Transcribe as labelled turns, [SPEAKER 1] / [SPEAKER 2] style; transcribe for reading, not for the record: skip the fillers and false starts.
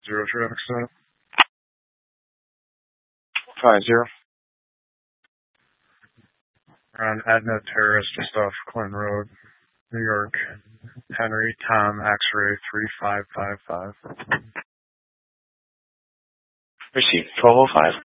[SPEAKER 1] Zero traffic stop. 50. We're on Etna Terrace, just off Clinton Road, New York. Henry Tom X-ray 3555.
[SPEAKER 2] Received 1205.